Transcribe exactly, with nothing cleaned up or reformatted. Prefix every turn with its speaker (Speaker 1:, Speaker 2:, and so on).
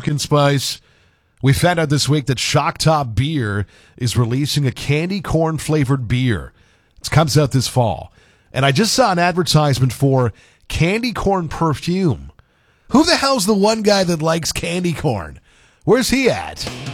Speaker 1: pumpkin spice. We found out this week that Shock Top Beer is releasing a candy corn flavored beer. It comes out this fall. And I just saw an advertisement for candy corn perfume. Who the hell's the one guy that likes candy corn? Where's he at?